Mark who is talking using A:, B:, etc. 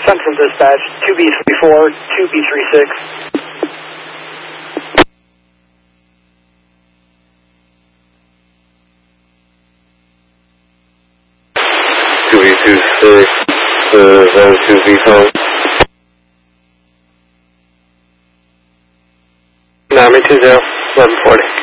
A: Central Dispatch, 2B34, 2B36.
B: Zone 2B phone. Miami 20, 1140.